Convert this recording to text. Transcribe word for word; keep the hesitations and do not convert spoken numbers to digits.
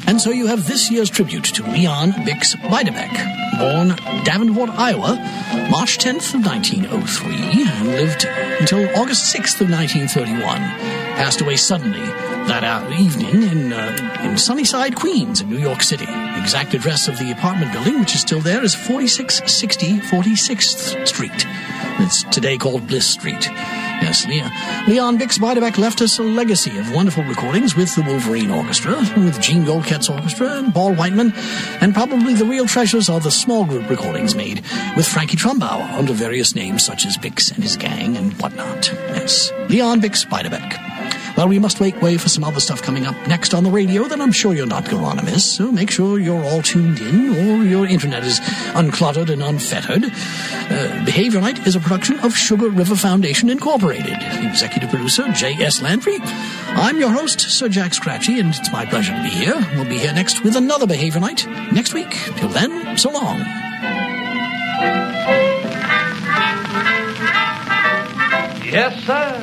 And so you have this year's tribute to Leon Bix Beiderbecke, born Davenport, Iowa, March tenth of nineteen oh three, and lived until August sixth of nineteen thirty-one. Passed away suddenly that uh, evening in, uh, in Sunnyside, Queens, in New York City. The exact address of the apartment building, which is still there, is forty-six sixty forty-sixth Street. It's today called Bliss Street. Yes, Leon, Leon Bix Beiderbecke left us a legacy of wonderful recordings with the Wolverine Orchestra, with Gene Goldket's orchestra, and Paul Whiteman, and probably the real treasures are the small group recordings made with Frankie Trumbauer under various names such as Bix and his gang and whatnot. Yes, Leon Bix Beiderbecke. Well, we must wait, wait for some other stuff coming up next on the radio that I'm sure you're not going to want to miss, so make sure you're all tuned in or your internet is uncluttered and unfettered. Uh, Behavior Night is a production of Sugar River Foundation Incorporated. Executive producer, J S. Landry. I'm your host, Sir Jack Scratchy, and it's my pleasure to be here. We'll be here next with another Behavior Night next week. Till then, so long. Yes, sir.